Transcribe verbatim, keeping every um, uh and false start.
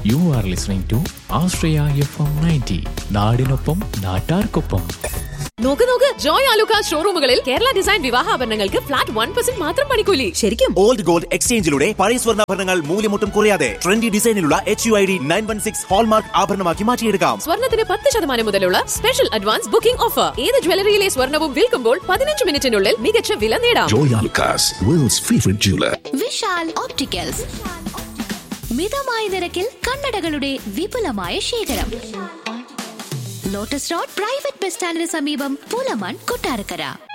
You are listening to Ashraya F M ninety. നാടിനൊപ്പം നാട്ടാർക്കൊപ്പം. നോക്ക് നോക്ക്, Joy Alukkas ഷോറൂമുകളിൽ Kerala design വിവാഹാഭരണങ്ങൾക്ക് flat one percent മാത്രം പണിക്കൂലി. ശരിക്കും? ഓൾഡ് ഗോൾഡ് എക്സ്ചേഞ്ചിലൂടെ പഴയ സ്വർണ്ണാഭരണങ്ങൾ മൂല്യമൊട്ടും കുറയാതെ trendy ഡിസൈനിലുള്ള H U I D nine one six hallmark ആഭരണമാക്കി മാറ്റിയെടുക്കാം. സ്വർണ്ണത്തിന് പത്ത് ശതമാനം മുതലുള്ള സ്പെഷ്യൽ അഡ്വാൻസ് ബുക്കിംഗ് ഓഫർ. ഏത് ജ്വല്ലറിയിലെ സ്വർണ്ണവും വിൽക്കുമ്പോൾ പതിനഞ്ച് മിനിറ്റിനുള്ളിൽ മികച്ച വില നേടാം. Joy Alucas, world's favorite jeweler. Vishal opticals, മിതമായ നിരക്കിൽ കണ്ണടകളുടെ വിപുലമായ ശേഖരം. ലോട്ടസ് റോഡ് പ്രൈവറ്റ് ബസ് സ്റ്റാൻഡിന് സമീപം പൂലമാൻ, കൊട്ടാരക്കര.